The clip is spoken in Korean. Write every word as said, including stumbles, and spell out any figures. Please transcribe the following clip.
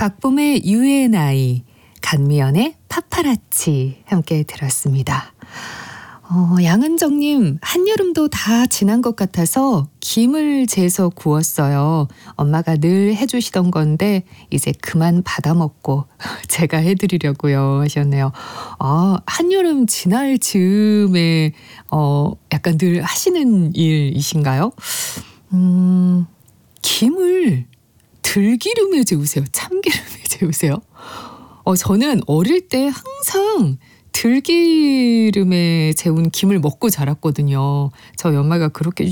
박봄의 유엔아이, 간미연의 파파라치 함께 들었습니다. 어, 양은정님, 한여름도 다 지난 것 같아서 김을 재서 구웠어요. 엄마가 늘 해주시던 건데 이제 그만 받아먹고 제가 해드리려고요 하셨네요. 아, 한여름 지날 즈음에 어, 약간 늘 하시는 일이신가요? 음, 김을 들기름에 재우세요? 참기름에 재우세요? 어, 저는 어릴 때 항상 들기름에 재운 김을 먹고 자랐거든요. 저희 엄마가 그렇게